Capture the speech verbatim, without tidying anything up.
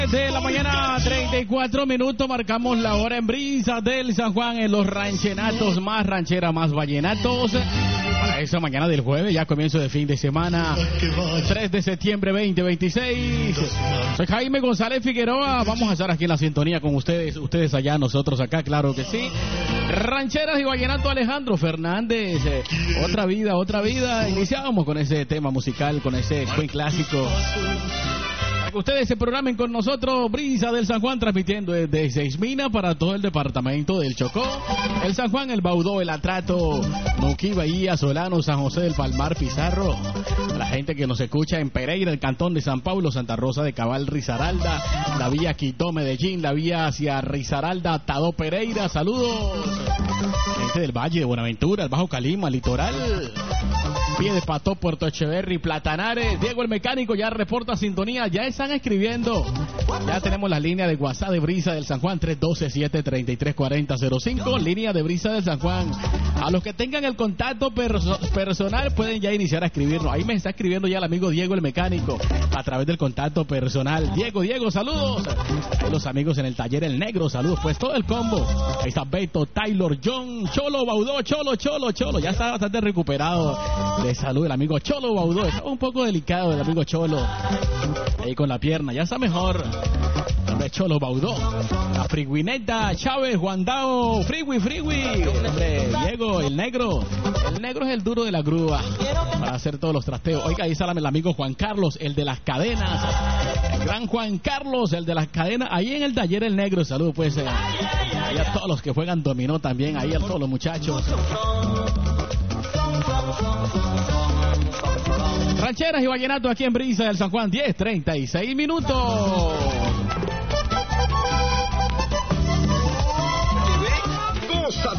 De la mañana, treinta y cuatro minutos, marcamos la hora en Brisa del San Juan, en los ranchenatos, más ranchera, más vallenatos. Para esa mañana del jueves, ya comienzo de fin de semana, tres de septiembre veinte veintiséis. Soy Jaime González Figueroa, vamos a estar aquí en la sintonía con ustedes, ustedes allá, nosotros acá, claro que sí. Rancheras y vallenato, Alejandro Fernández, eh, otra vida, otra vida. Iniciábamos con ese tema musical, con ese buen clásico. Que ustedes se programen con nosotros, Brisa del San Juan, transmitiendo desde Seismina para todo el departamento del Chocó, el San Juan, el Baudó, el Atrato, Nuquí, Bahía, Solano, San José del Palmar, Pizarro, la gente que nos escucha en Pereira, el Cantón de San Pablo, Santa Rosa de Cabal, Risaralda, la vía Quito, Medellín, la vía hacia Risaralda, Tadó, Pereira, saludos, gente del Valle de Buenaventura, el Bajo Calima, Litoral, Pie de Pato, Puerto Echeverri, Platanares. Diego el Mecánico ya reporta sintonía, ya están escribiendo, ya tenemos la línea de WhatsApp de Brisa del San Juan, tres uno dos, siete tres tres cuatro cero cero cinco, línea de Brisa del San Juan. A los que tengan el contacto perso personal pueden ya iniciar a escribirnos. Ahí me está escribiendo ya el amigo Diego el Mecánico a través del contacto personal. Diego, Diego, saludos. Ahí los amigos en el taller El Negro, saludos, pues todo el combo. Ahí está Beto, Taylor, John, Cholo, Baudó, Cholo, Cholo, Cholo, ya está bastante recuperado de salud el amigo Cholo Baudó, está un poco delicado el amigo Cholo, ahí con la pierna, ya está mejor. Hombre, Cholo Baudó, la Friguineta, Chávez, Juan Dao, Frigui, Frigui, hombre, Diego, el negro, el negro es el duro de la grúa para hacer todos los trasteos. Oiga, ahí sale el amigo Juan Carlos, el de las cadenas, el gran Juan Carlos, el de las cadenas, ahí en el taller El Negro, saludos pues, eh, ahí a todos los que juegan dominó también, ahí a todos los muchachos. Rancheras y vallenato aquí en Brisa del San Juan, diez treinta y seis minutos.